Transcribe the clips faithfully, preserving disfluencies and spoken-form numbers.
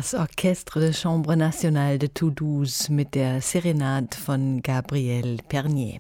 Das Orchestre de Chambre Nationale de Toulouse mit der Serenade von Gabriel Pernier.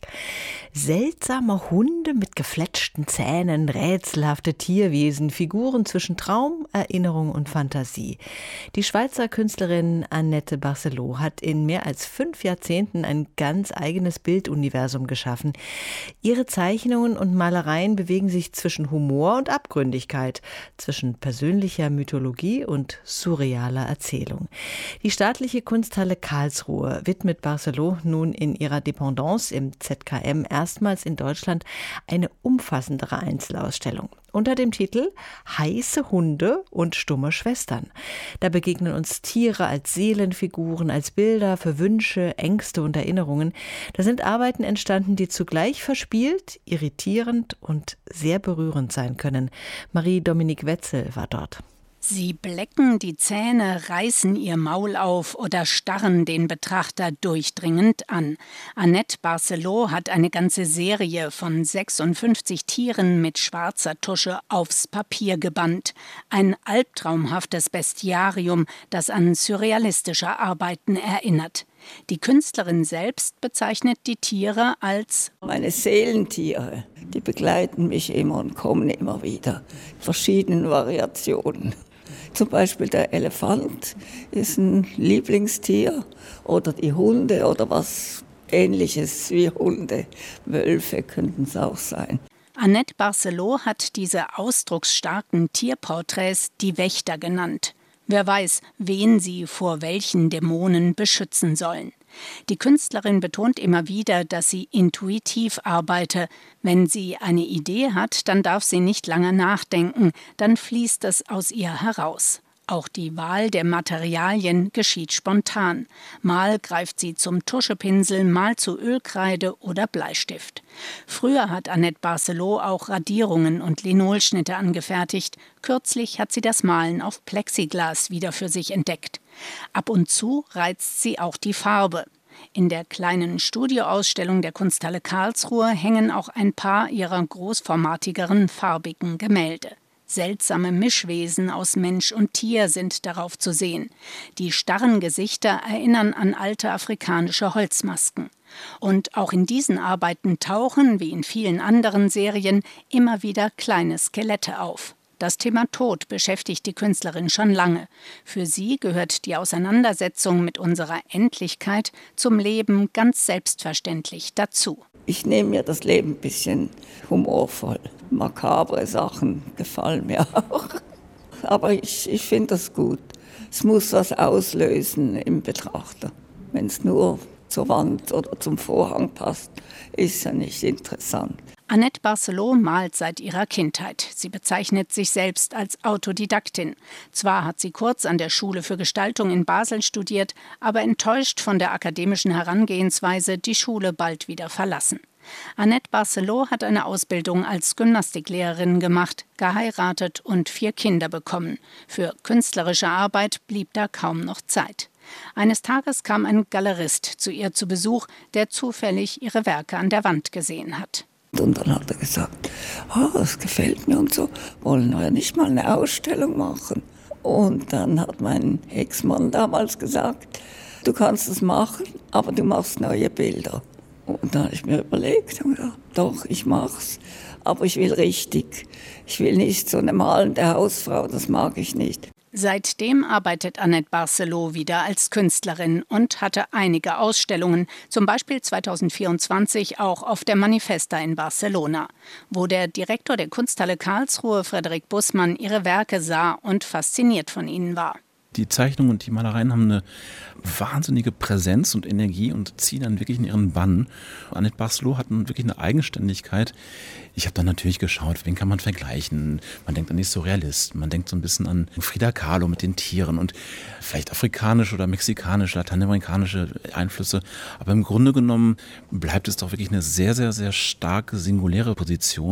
Seltsame Hunde mit gefletschten Zähnen, rätselhafte Tierwesen, Figuren zwischen Traum, Erinnerung und Fantasie. Die Schweizer Künstlerin Annette Barcelot hat in mehr als fünf Jahrzehnten ein ganz eigenes Bilduniversum geschaffen. Ihre Zeichnungen und Malereien bewegen sich zwischen Humor und Abgründigkeit, zwischen persönlicher Mythologie und surrealer Erzählung. Die Staatliche Kunsthalle Karlsruhe widmet Barcelot nun in ihrer Dependance im Z K M erstmals in Deutschland eine umfassendere Einzelausstellung unter dem Titel Heiße Hunde und stumme Schwestern. Da begegnen uns Tiere als Seelenfiguren, als Bilder für Wünsche, Ängste und Erinnerungen. Da sind Arbeiten entstanden, die zugleich verspielt, irritierend und sehr berührend sein können. Marie-Dominique Wetzel war dort. Sie blecken die Zähne, reißen ihr Maul auf oder starren den Betrachter durchdringend an. Annette Barcelot hat eine ganze Serie von sechsundfünfzig Tieren mit schwarzer Tusche aufs Papier gebannt. Ein albtraumhaftes Bestiarium, das an surrealistische Arbeiten erinnert. Die Künstlerin selbst bezeichnet die Tiere als meine Seelentiere. Die begleiten mich immer und kommen immer wieder. In verschiedenen Variationen. Zum Beispiel der Elefant ist ein Lieblingstier oder die Hunde oder was Ähnliches wie Hunde. Wölfe könnten es auch sein. Annette Barcelot hat diese ausdrucksstarken Tierporträts die Wächter genannt. Wer weiß, wen sie vor welchen Dämonen beschützen sollen. Die Künstlerin betont immer wieder, dass sie intuitiv arbeite. Wenn sie eine Idee hat, dann darf sie nicht lange nachdenken, dann fließt es aus ihr heraus. Auch die Wahl der Materialien geschieht spontan. Mal greift sie zum Tuschepinsel, mal zu Ölkreide oder Bleistift. Früher hat Annette Barcelot auch Radierungen und Linolschnitte angefertigt. Kürzlich hat sie das Malen auf Plexiglas wieder für sich entdeckt. Ab und zu reizt sie auch die Farbe. In der kleinen Studioausstellung der Kunsthalle Karlsruhe hängen auch ein paar ihrer großformatigeren, farbigen Gemälde. Seltsame Mischwesen aus Mensch und Tier sind darauf zu sehen. Die starren Gesichter erinnern an alte afrikanische Holzmasken. Und auch in diesen Arbeiten tauchen, wie in vielen anderen Serien, immer wieder kleine Skelette auf. Das Thema Tod beschäftigt die Künstlerin schon lange. Für sie gehört die Auseinandersetzung mit unserer Endlichkeit zum Leben ganz selbstverständlich dazu. Ich nehme mir das Leben ein bisschen humorvoll. Makabre Sachen gefallen mir auch. Aber ich, ich finde das gut. Es muss was auslösen im Betrachter. Wenn es nur zur Wand oder zum Vorhang passt, ist ja nicht interessant. Annette Barcelot malt seit ihrer Kindheit. Sie bezeichnet sich selbst als Autodidaktin. Zwar hat sie kurz an der Schule für Gestaltung in Basel studiert, aber enttäuscht von der akademischen Herangehensweise die Schule bald wieder verlassen. Annette Barcelot hat eine Ausbildung als Gymnastiklehrerin gemacht, geheiratet und vier Kinder bekommen. Für künstlerische Arbeit blieb da kaum noch Zeit. Eines Tages kam ein Galerist zu ihr zu Besuch, der zufällig ihre Werke an der Wand gesehen hat. Und dann hat er gesagt, oh, das gefällt mir und so, wollen wir nicht mal eine Ausstellung machen? Und dann hat mein Ex-Mann damals gesagt, du kannst es machen, aber du machst neue Bilder. Und dann habe ich mir überlegt, ja, doch, ich mach's, aber ich will richtig. Ich will nicht so eine malende Hausfrau, das mag ich nicht. Seitdem arbeitet Annette Barcelot wieder als Künstlerin und hatte einige Ausstellungen, zum Beispiel zweitausendvierundzwanzig auch auf der Manifesta in Barcelona, wo der Direktor der Kunsthalle Karlsruhe, Frederik Bussmann, ihre Werke sah und fasziniert von ihnen war. Die Zeichnungen und die Malereien haben eine wahnsinnige Präsenz und Energie und ziehen dann wirklich in ihren Bann. Annette Barcelot hat wirklich eine Eigenständigkeit. Ich habe dann natürlich geschaut, wen kann man vergleichen. Man denkt an die Surrealisten, man denkt so ein bisschen an Frida Kahlo mit den Tieren und vielleicht afrikanische oder mexikanische, lateinamerikanische Einflüsse. Aber im Grunde genommen bleibt es doch wirklich eine sehr, sehr, sehr starke, singuläre Position.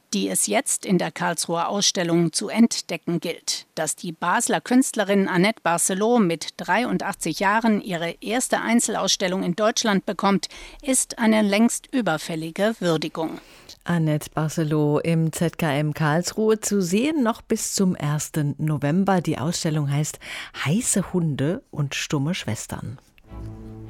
die es jetzt in der Karlsruher Ausstellung zu entdecken gilt. Dass die Basler Künstlerin Annette Barcelot mit dreiundachtzig Jahren ihre erste Einzelausstellung in Deutschland bekommt, ist eine längst überfällige Würdigung. Annette Barcelot im Z K M Karlsruhe zu sehen noch bis zum ersten November. Die Ausstellung heißt Heiße Hunde und stumme Schwestern.